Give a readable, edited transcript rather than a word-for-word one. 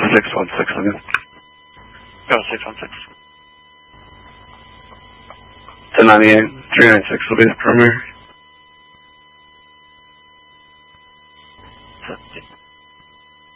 616 again. Go 616. 1098, 396 will be the primary.